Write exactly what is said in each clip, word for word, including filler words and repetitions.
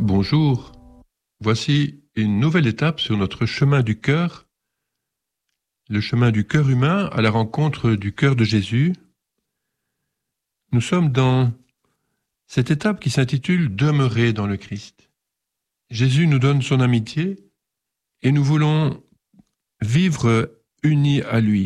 Bonjour, voici une nouvelle étape sur notre chemin du cœur, le chemin du cœur humain à la rencontre du cœur de Jésus. Nous sommes dans cette étape qui s'intitule « Demeurer dans le Christ ». Jésus nous donne son amitié et nous voulons vivre unis à lui.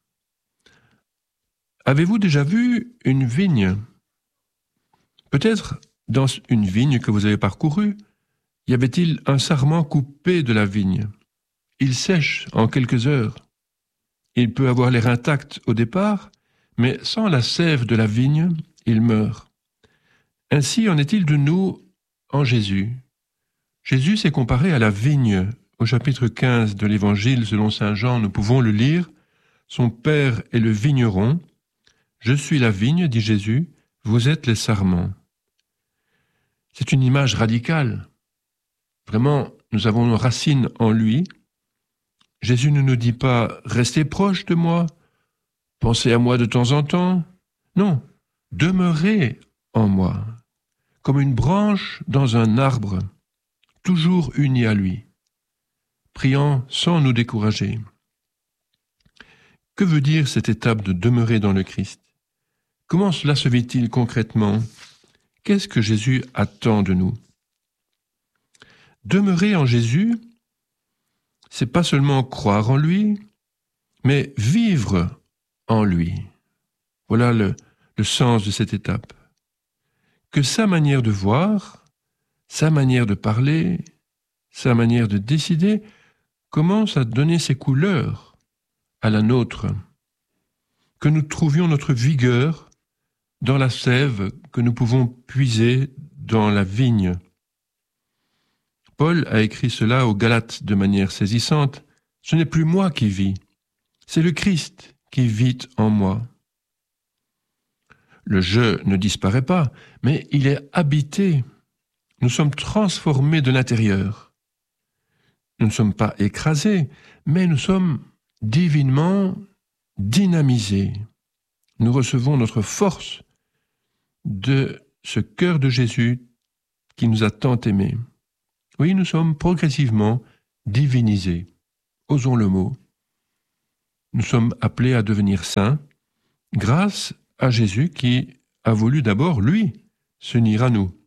Avez-vous déjà vu une vigne ? Peut-être dans une vigne que vous avez parcourue, y avait-il un sarment coupé de la vigne. Il sèche en quelques heures. Il peut avoir l'air intact au départ, mais sans la sève de la vigne, il meurt. Ainsi en est-il de nous en Jésus. Jésus s'est comparé à la vigne. Au chapitre quinze de l'Évangile selon saint Jean, nous pouvons le lire. Son père est le vigneron. Je suis la vigne, dit Jésus, vous êtes les sarments. C'est une image radicale. Vraiment, nous avons nos racines en lui. Jésus ne nous dit pas « restez proche de moi, pensez à moi de temps en temps ». Non, demeurez en moi, comme une branche dans un arbre, toujours unie à lui, priant sans nous décourager. Que veut dire cette étape de demeurer dans le Christ ? Comment cela se vit-il concrètement ? Qu'est-ce que Jésus attend de nous ? Demeurer en Jésus, c'est pas seulement croire en lui, mais vivre en lui. Voilà le, le sens de cette étape. Que sa manière de voir, sa manière de parler, sa manière de décider commence à donner ses couleurs à la nôtre. Que nous trouvions notre vigueur dans la sève que nous pouvons puiser dans la vigne. Paul a écrit cela aux Galates de manière saisissante. « Ce n'est plus moi qui vis, c'est le Christ qui vit en moi. » Le « je » ne disparaît pas, mais il est habité. Nous sommes transformés de l'intérieur. Nous ne sommes pas écrasés, mais nous sommes divinement dynamisés. Nous recevons notre force de ce cœur de Jésus qui nous a tant aimés. Oui, nous sommes progressivement divinisés. Osons le mot. Nous sommes appelés à devenir saints grâce à Jésus qui a voulu d'abord, lui, s'unir à nous.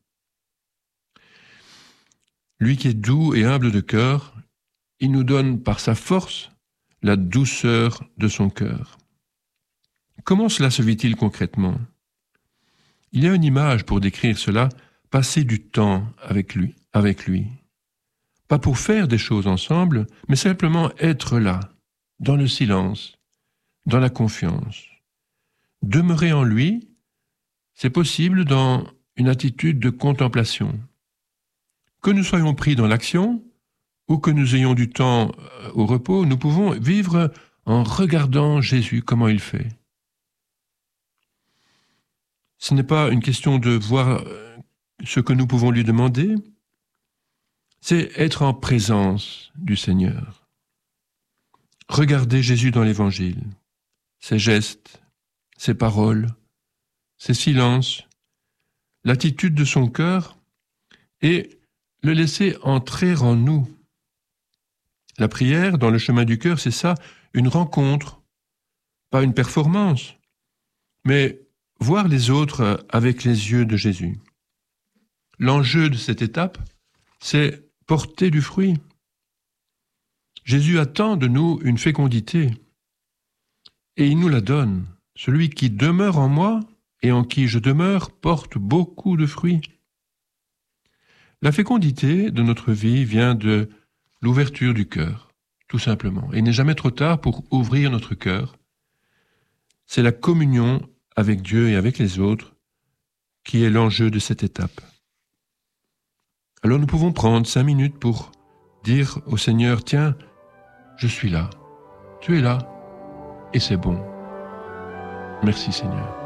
Lui qui est doux et humble de cœur, il nous donne par sa force la douceur de son cœur. Comment cela se vit-il concrètement ? Il y a une image pour décrire cela, passer du temps avec lui, avec lui. Pas pour faire des choses ensemble, mais simplement être là, dans le silence, dans la confiance. Demeurer en lui, c'est possible dans une attitude de contemplation. Que nous soyons pris dans l'action, ou que nous ayons du temps au repos, nous pouvons vivre en regardant Jésus, comment il fait. Ce n'est pas une question de voir ce que nous pouvons lui demander, c'est être en présence du Seigneur. Regardez Jésus dans l'Évangile, ses gestes, ses paroles, ses silences, l'attitude de son cœur et le laisser entrer en nous. La prière dans le chemin du cœur, c'est ça, une rencontre, pas une performance, mais voir les autres avec les yeux de Jésus. L'enjeu de cette étape, c'est porter du fruit. Jésus attend de nous une fécondité, et il nous la donne. Celui qui demeure en moi et en qui je demeure porte beaucoup de fruits. La fécondité de notre vie vient de l'ouverture du cœur, tout simplement. Et il n'est jamais trop tard pour ouvrir notre cœur. C'est la communion avec Dieu et avec les autres, qui est l'enjeu de cette étape. Alors nous pouvons prendre cinq minutes pour dire au Seigneur, tiens, je suis là, tu es là, et c'est bon. Merci Seigneur.